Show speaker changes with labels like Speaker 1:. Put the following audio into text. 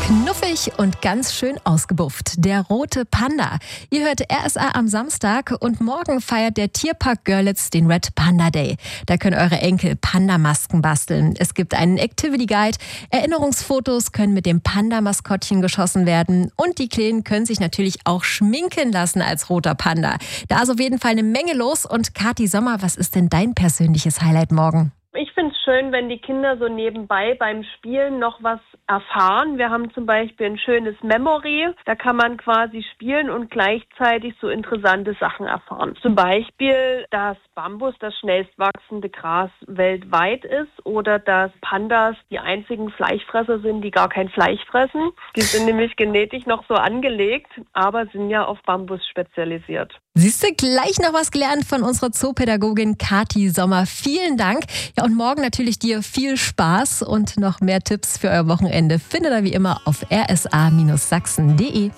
Speaker 1: Knuffig und ganz schön ausgebufft. Der rote Panda. Ihr hört RSA am Samstag und morgen feiert der Tierpark Görlitz den Red Panda Day. Da können eure Enkel Panda-Masken basteln. Es gibt einen Activity Guide. Erinnerungsfotos können mit dem Panda-Maskottchen geschossen werden. Und die Kleinen können sich natürlich auch schminken lassen als roter Panda. Da ist auf jeden Fall eine Menge los. Und Kathi Sommer, was ist denn dein persönliches Highlight morgen?
Speaker 2: Ich finde es schön, wenn die Kinder so nebenbei beim Spielen noch was erfahren. Wir haben zum Beispiel ein schönes Memory. Da kann man quasi spielen und gleichzeitig so interessante Sachen erfahren. Zum Beispiel, dass Bambus das schnellst wachsende Gras weltweit ist oder dass Pandas die einzigen Fleischfresser sind, die gar kein Fleisch fressen. Die sind nämlich genetisch noch so angelegt, aber sind ja auf Bambus spezialisiert.
Speaker 1: Siehst du, gleich noch was gelernt von unserer Zoopädagogin Kathi Sommer. Vielen Dank. Ja, und morgen natürlich dir viel Spaß und noch mehr Tipps für euer Wochenende findet ihr wie immer auf rsa-sachsen.de.